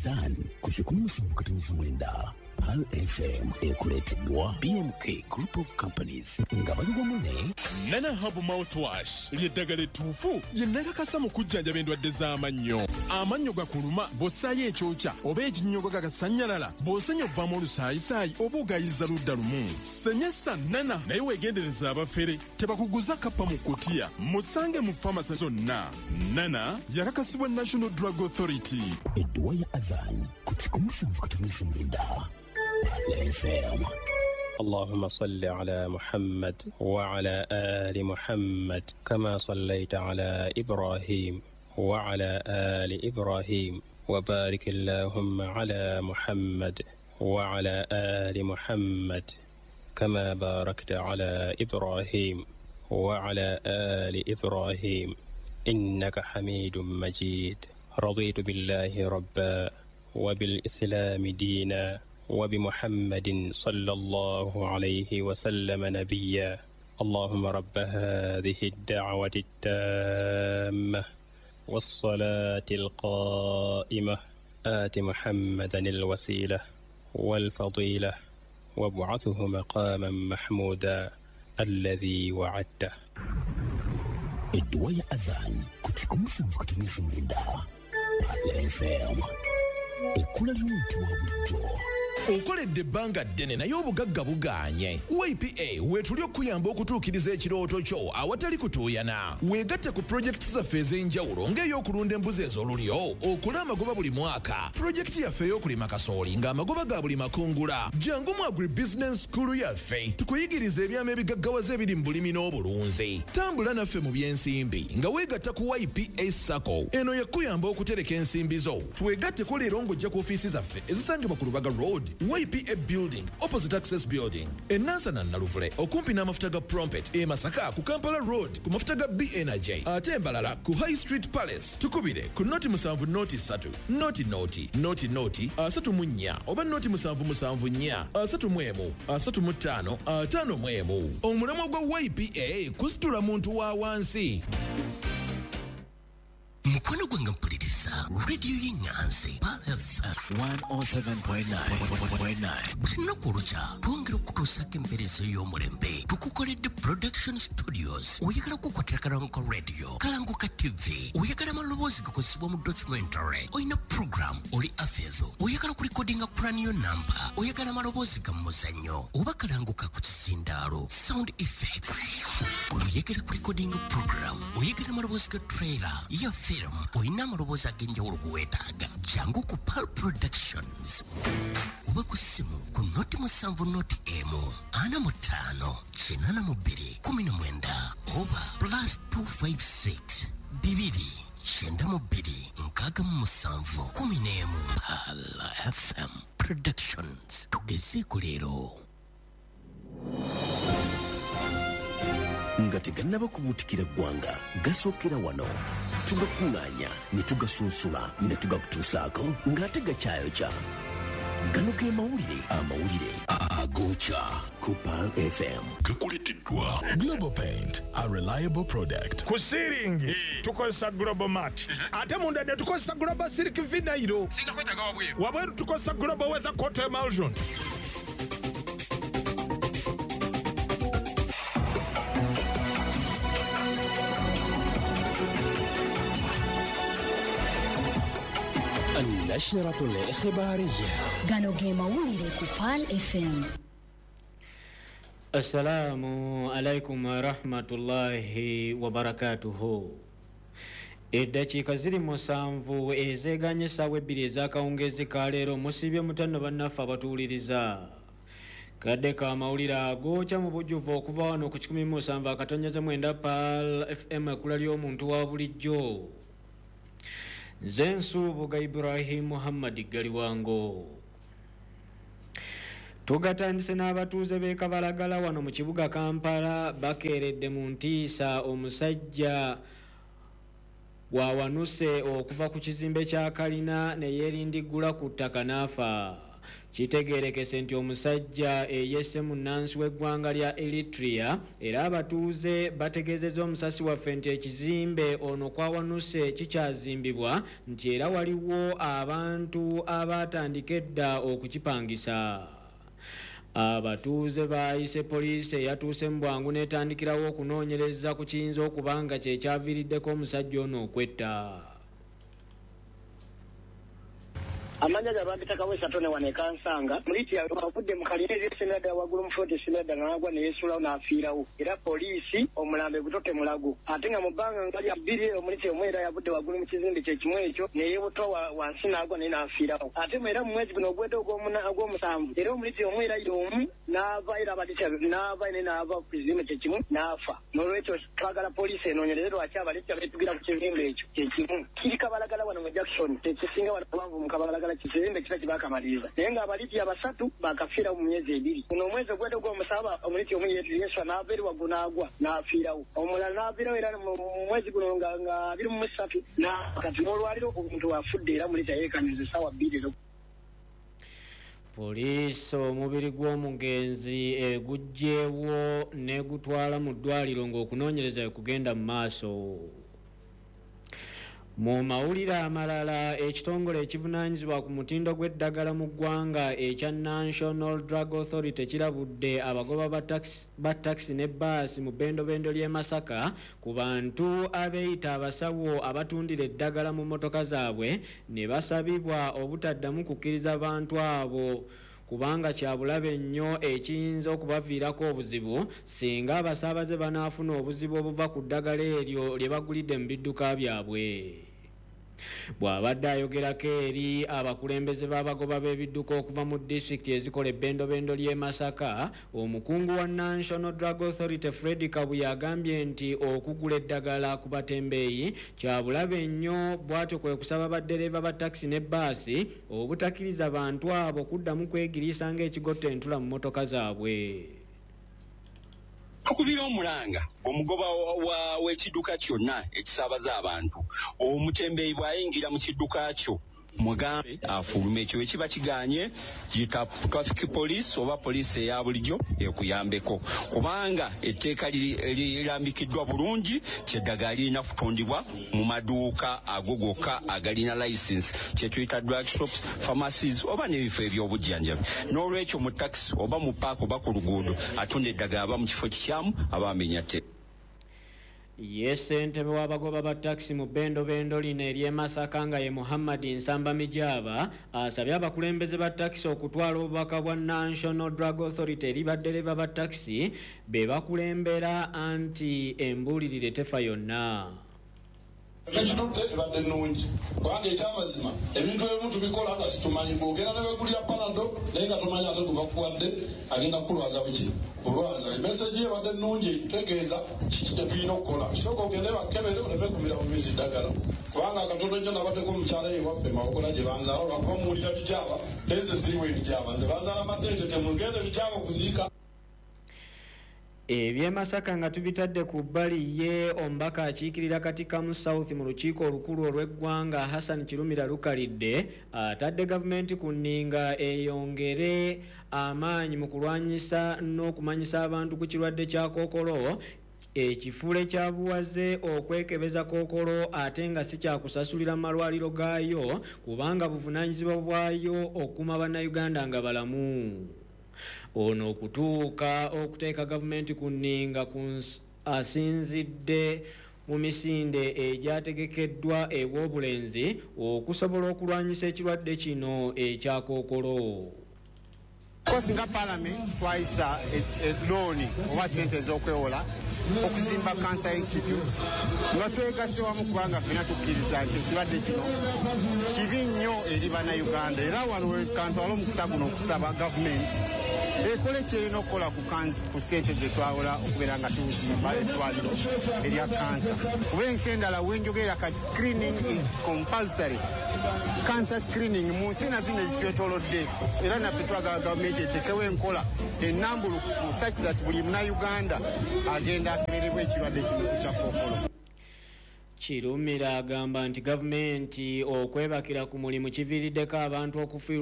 Adhan ku 17 Pal FM ekuleteddwa BMK Group of Companies nga bali wamu ne Nana Hub Mouthwash ly'eddagala ettuufu lye nnakakasa mu kujjanjaba endwadde z'amannyo. Amannyo gakuluma bw'ossaayo ekyokya oba ekinnyogo gagasanyalala bw'osenya obbamu olusaayisaayi oba ogayiza ludda lumu. Senyesa Nana naye weegendereza abafere tebakuguza kappa mu kutiya. Musange mu famasi zonna. Nana yakakasibwa National Drug Authority. Edduwa ya Adhan ku 17 FM. اللهم صل على محمد وعلى آل محمد كما صليت على إبراهيم وعلى آل إبراهيم وبارك اللهم على محمد وعلى آل محمد كما باركت على إبراهيم وعلى آل إبراهيم إنك حميد مجيد. رضيت بالله ربا وبالإسلام دينا وبمحمد صلى الله عليه وسلم نبيا. اللهم رب هذه الدعوة التامة والصلاة القائمة آت محمدا الوسيلة والفضيلة وابعثه مقاما محمودا الذي وعدته. Edduwa ya Adhan ku 17 FM. Ekkula ly'omuntu wa bulijjo. Okoledde ebbanga ddene naye obugagga bugaanye. YPA weetuli okuyamba okutuukiriza ekirooto kyo awatali kutuuyana. Weegatte ku pulojekiti zaffe ez'enjawulo ng'ey'okulunda embuzi ez'olulyo, okula amagoba buli mwaka, pulojekiti yaffe ey'okulima kasooli ng'amagoba ga buli makungula. Jangu mu agribusiness school yaffe tukuyigiriza ebyama ebigaggawaza ebiri mu bulimi n'obulunzi. Tambula naffe mu by'ensimbi nga weegatta ku YPA Sacco. Eno yakuyamba okutereka ensimbi zo. Twegatteko leero ng'ojja ku ofiisi zaffe ezisangibwa ku Lubaga Road, YPA Building, opposite Access Building. Enansana Naluvule, okumpi n'amafuta ga Prompet, Masaka ku Kampala Road, ku mafuta ga B Energy. Ate Mbalala ku High Street Palace. Tukubire ku noti 7 noti 3, noti 34 oba noti 774 35 55. Omulamwa gwa YPA kusitula muntu wa wansi. Mukwano gwange mpuliriza Radio y'Enganzi Pal FM 107.9. Lunaku olukya twongera okutuusako empeereza y'omulembe tukukoledde Production Studios. Oyagala okukwatira kalango ka radio, kalango ka TV, oyagala amaloboozi gakozesebwa mu documentary, oyina program oli afeezo, oyagala okulikodinga plan yo namba, oyagala amaloboozi ga muzannyo oba kalango ka ku kizindaalo sound effects, oyagala kulikodinga program, oyagala amaloboozi ga trailer ya film, oyina amaloboozi ag'enjawulo kuweetaaga, jangu ku Pal Productions. Kuba ku ssimu ku noti 7 noti emu 45 82 19 oba +256 2 92 67 11. Pal FM Productions, tugezeeko leero. Nga tegannaba kubuutikira ggwanga gasookera wano, tugakuŋŋaanya ne tugasunsula ne tugakutuusaako ng'ate gakyayokya. Gano ge amawulire agookya ku Pal FM. Gakuleeteddwa Global Paint, a reliable product. Ku ceiling tukozesa Global Mat. Ate munda ne tukozesa Global Silk Vinyl. Singa kwetaaga wabweru. Wabweru tukozesa Global Weather Coat Emulsion. النشرة الإخبارية. Gano ge mawulire ku Pal FM. Assalamu alaikum wa rahmatullahi wa barakatuhu. Eddakiika ziri 7 ezeganye essaawa 2 ez'akawungeezi ka leero musibye mutano bannaffe abatuwuliriza. Kadde ka mawulire agookya mu bujjuvu okuva wano ku 17.9 Pal FM ekkula ly'omuntu wa bulijjo. Nze Nsuubuga Ibrahim Muhammad Galiwango. Tugatandise n'abatuuze b'e Kabalagala wano mu kibuga Kampala bakeeredde mu ntiisa omusajja wawanuse okuva ku kizimbe kya kalina ne yeerindiggula ku ttaka n'afa. kitegeerekese nti omusajja eyesse munnansi w'eggwanga lya Eritrea era abatuuze bategeezezza omusasi waffe nti ekizimbe ono kwawanuse kikyazimbibwa nti era waliwo abantu abatandika edda okukipangisa. Abatuuze baayise poliisi eyatuuse mu bwangu n'etandikirawo okunoonyereza ku kiyinza okuba nga kye kyaviiriddeko omusajja ono okwetta. Amanya gabambita kawesa tone waneka nsanga muliti avudde mu kalirezi senada wagulu mu foti senada ngagwa ne yesulawo n'afiirawo era poliisi omulambe gutote mulago ate nga mu bbanga ngali abiri omuliti omwera yavudde wagulu mu kizimbe kye kimu ekyo ne yeebutowa wansi n'agwa naye n'afiirawo ate mwera mu mwezi guno ogwedde ogw'omusanvu era omuliti omwera y'omu n'ava era abadde n'ava ne n'ava ku kizimbe kye kimu n'afa. N'olwekyo twagala poliisi enoonyereze lwaki abaleti beetugira ku kizimbe ekyo kye kimu kiri Kabalagala wano mu Jackson tekisinga wano kubanvu mu Kabalagala kizimbe kita kibakamaliriza naye nga abaliti abasatu bakafiira mu myezi ebiri. Kuno omwezi ogwedde ogw'omusaba omuliti omu yeeswa n'ava eri waggulu n'agwa n'afiirawo omulala n'aviirawo era mu mwezi guno nga 23 kati n'olwaliro omuntu wafudde era muliti ayeekaniza essaawa 2. Poliisi omubiri gw'omugenzi eguggyeewo n'egutwala mu ddwaliro ng'okunoonyereza kugenda mu maaso. Mu mawulire amalala ekitongole ekivunaanyizibwa ku mutindo gw'eddagala mu ggwanga ekya National Drug Authority kirabudde abagoba ba taxi ne bbaasi mu bbendobendo ly'e Masaka ku bantu abeeyita abasawo abatundira eddagala mu mmotoka zaabwe ne basabibwa obutaddamu kukkiriza bantu abo kubanga kyabulabe nnyo ekiyinza okubaviirako obuzibu singa abasaabaze banaafuna obuzibu obuva ku ddagala eryo lye bagulidde mu bidduka byabwe. Bw'abadde ayogerako eri abakulembeze b'abagoba b'ebidduka okuva mu disitulikiti ezikola ebbendobendo ly'e Masaka, omukungu wa National Drug Authority Fred Kabuye agambye nti okugula eddagala ku batembeeyi kyabulabe nnyo, bw'atyo kwe kusaba baddereeva ba takisi ne bbaasi obutakkiriza bantu abo kuddamu kwegiriisa ng'ekigotta entula mu mmotoka zaabwe. Tukubira omulanga omugoba w'ekidduka kyonna ekisaabaza abantu omutembeeyi bw'ayingira mu kidduka kyo mugambe afuluma ekyo ekiba kiganye yita traffic police oba poliisi eya bulijjo ekuyambeko kubanga etteeka lirambikiddwa bulungi kyeddagala lirina kutundibwa mu maduuka ago gokka agalina license kyetuyita drug shops, pharmacies oba n'ebifo eby'obujjanjabi. N'olwekyo mu taxi oba mu paaka oba ku luguudo atunda eddagala aba mu kifo kikyamu aba amenya tteka. Ssentebe w'abagoba ba taxi mu bbendobendo lino ery'e Masaka nga ye Muhammad Nsamba Mijaba asabye abakulembeze ba taxi okutwala obubaka bwa National Drug Authority eri baddereeva ba taxi be bakulembera anti embuulirire tefa yonna. Ekitutte ebadde nnungi kubanga ekyamazima ebintu ebimu tubikola nga situmanyi bwogera ne begulira panado naye nga tomanyi ate guva kuwadde agenda kukulwaza buki olwaza. Emeseji ebadde nnungi tegeeza kiki kye tulina okukola. Kisooka ogende bakkebere oleme kumira bumizi ddagala kubanga akatono nnyo nabaddeko omukyala eyo waffe mawogola gye banzaala olwakuba muwulira bijaba neze ziriwo ebijaba nze banzaala mateetete mugende bijaba okuziika. Eby'e Masaka nga tubitadde ku bbali ye omubaka akiikirira Katikamu South mu lukiiko olukulu olw'eggwanga Hassan Kirumira Lukalidde atadde gavumenti ku nninga eyongere amaanyi mu kulwanyisa n'okumanyisa abantu ku kirwadde kya kookolo ekifule kyabuwaze okwekebeza kookolo ate nga si kyakusasulira malwaliro gaayo kubanga buvunaanyizibwa bwayo okukuuma bannayuganda nga balamu. Ono okutuuka okuteeka gavumenti ku nninga asinzidde mu misinde egyategekeddwa ew'obulenzi okusobola okulwanyisa ekirwadde kino ekya kookolo. Singa Parliament twayisa looni oba ssente ez'okwewola okuzimba Cancer Institute nga twegase wamu kubanga ffena tukkiriza nti ekirwadde kino kibi nnyo eri bannayuganda era wano wekantwala omukisa guno okusaba gavumenti ekole kyerina okukola ku ssente ze twawola okubeera nga tuzimba eddwaliro erya kansa kuba ensi endala wenjogerera kati screening is compulsory. Cancer screening mu nsi nazino ezitwetoolodde era naffe twagala gavumenti etekewo enkola ennambulukufu such that buli munnayuganda agenda akeberebwa ekirwadde kino kya kookolo. Kirumira agamba nti gavumenti okwebakira ku mulimu kiviiriddeko abantu okufiirwa